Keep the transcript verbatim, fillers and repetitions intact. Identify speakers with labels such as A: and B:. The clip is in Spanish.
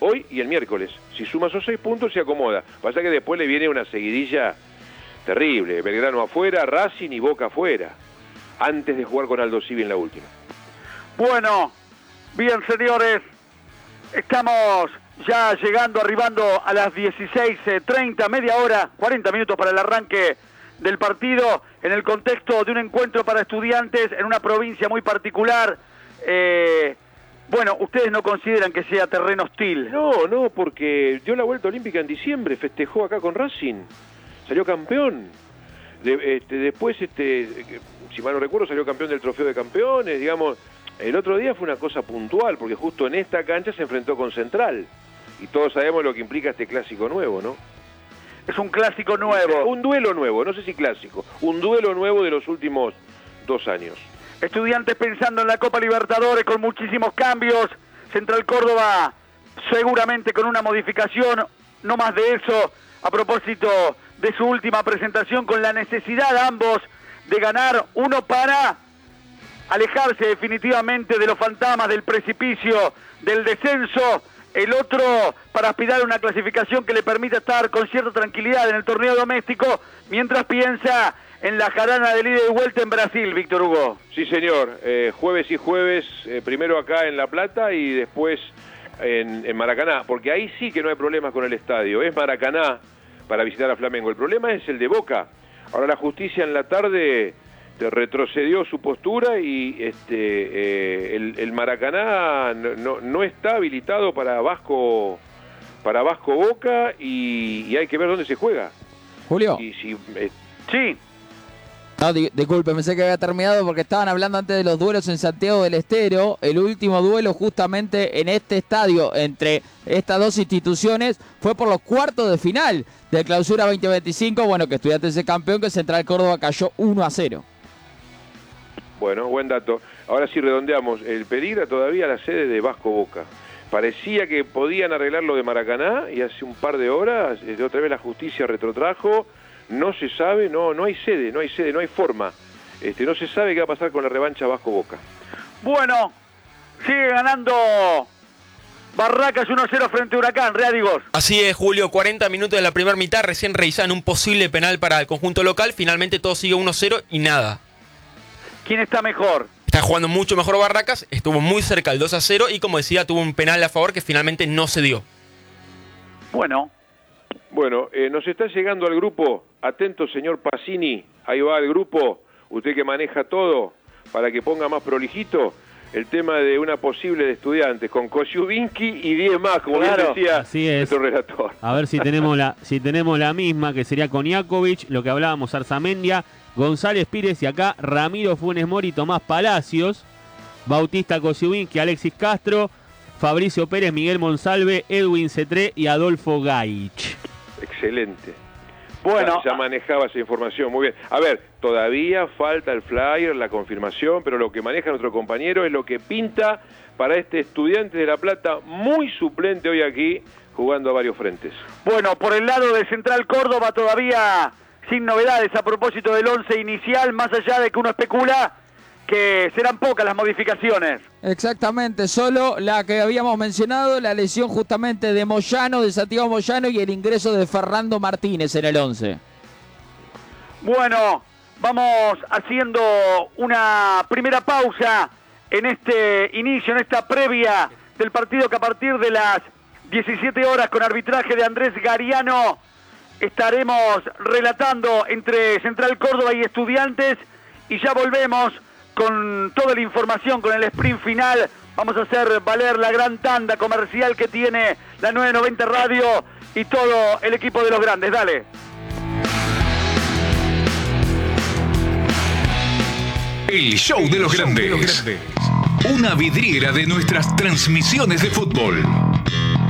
A: hoy y el miércoles. Si suma esos seis puntos se acomoda. Pasa que después le viene una seguidilla terrible. Belgrano afuera, Racing y Boca afuera. Antes de jugar con Aldo Civi en la última.
B: Bueno, bien señores, estamos ya llegando, arribando a las dieciséis treinta, media hora, cuarenta minutos para el arranque del partido, en el contexto de un encuentro para estudiantes en una provincia muy particular. Eh, bueno, ¿ustedes no consideran que sea terreno hostil?
A: No, no, porque dio la vuelta olímpica en diciembre, festejó acá con Racing, salió campeón. De, este, después, este, si mal no recuerdo, salió campeón del trofeo de campeones, digamos. El otro día fue una cosa puntual, porque justo en esta cancha se enfrentó con Central. Y todos sabemos lo que implica este clásico nuevo, ¿no?
B: Es un clásico nuevo.
A: Un duelo nuevo, no sé si clásico. Un duelo nuevo de los últimos dos años.
B: Estudiantes pensando en la Copa Libertadores con muchísimos cambios. Central Córdoba seguramente con una modificación, no más de eso, a propósito de su última presentación, con la necesidad ambos de ganar, uno para alejarse definitivamente de los fantasmas del precipicio del descenso, el otro para aspirar a una clasificación que le permita estar con cierta tranquilidad en el torneo doméstico, mientras piensa en la jarana de ida y vuelta en Brasil, Víctor Hugo.
A: Sí, señor, eh, jueves y jueves, eh, primero acá en La Plata y después en, en Maracaná, porque ahí sí que no hay problemas con el estadio, es Maracaná para visitar a Flamengo, el problema es el de Boca. Ahora la justicia en la tarde retrocedió su postura y este eh, el, el Maracaná no, no, no está habilitado para Vasco para Vasco Boca y, y hay que ver dónde se juega.
C: Julio.
A: Y si, eh,
B: sí.
C: No, di disculpe, pensé que había terminado porque estaban hablando antes de los duelos en Santiago del Estero. El último duelo justamente en este estadio entre estas dos instituciones fue por los cuartos de final de Clausura veinte veinticinco. Bueno, que Estudiantes es campeón, que Central Córdoba cayó uno a cero.
A: Bueno, buen dato. Ahora sí redondeamos. El peligra todavía la sede de Vasco Boca. Parecía que podían arreglar lo de Maracaná y hace un par de horas de otra vez la justicia retrotrajo. No se sabe, no, no hay sede, no hay sede, no hay forma. Este, no se sabe qué va a pasar con la revancha Vasco Boca.
B: Bueno, sigue ganando Barracas uno a cero frente a Huracán, Readigos.
D: Así es, Julio, cuarenta minutos de la primera mitad, recién revisaban un posible penal para el conjunto local, finalmente todo sigue uno a cero y nada.
B: ¿Quién está mejor?
D: Está jugando mucho mejor Barracas, estuvo muy cerca del dos a cero y como decía, tuvo un penal a favor que finalmente no se dio.
B: Bueno.
A: Bueno, eh, nos está llegando al grupo, atento señor Pacini, ahí va el grupo, usted que maneja todo, para que ponga más prolijito, el tema de una posible de Estudiantes, con Kosciuszynski y diez más, como
B: claro,
A: bien decía
E: así es.
A: nuestro relator.
E: A ver si tenemos la si tenemos la misma, que sería Konjakovic, lo que hablábamos, Arzamendia, González Pires y acá Ramiro Funes Mori, Tomás Palacios, Bautista Kosciuszynski, Alexis Castro, Fabricio Pérez, Miguel Monsalve, Edwin Cetré y Adolfo Gaich.
A: Excelente.
B: Bueno,
A: ya, ya manejaba esa información, muy bien. A ver, todavía falta el flyer, la confirmación, pero lo que maneja nuestro compañero es lo que pinta para este Estudiante de La Plata, muy suplente hoy aquí, jugando a varios frentes.
B: Bueno, por el lado de Central Córdoba todavía sin novedades a propósito del once inicial, más allá de que uno especula que serán pocas las modificaciones.
C: Exactamente, solo la que habíamos mencionado, la lesión justamente de Moyano, de Santiago Moyano, y el ingreso de Fernando Martínez en el once.
B: Bueno, vamos haciendo una primera pausa en este inicio, en esta previa del partido que a partir de las diecisiete horas con arbitraje de Andrés Gariano estaremos relatando entre Central Córdoba y Estudiantes, y ya volvemos con toda la información, con el sprint final. Vamos a hacer valer la gran tanda comercial que tiene la nueve noventa Radio y todo el equipo de los grandes. Dale.
F: El show de los grandes. Una vidriera de nuestras transmisiones de fútbol.